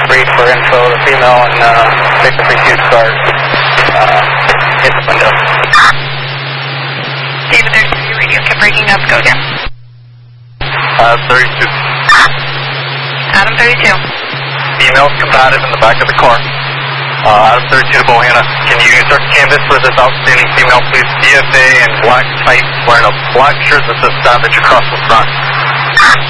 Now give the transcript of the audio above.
read for info. The female and basically huge cars hit the window. David, there's your radio kept breaking up. Go again. 32. Adam 32. Female combative in the back of the car. Adam 32 to Bohanna. Can you search canvas for this outstanding female, please? DFA and black tights, wearing a black shirt that says Savage across the front.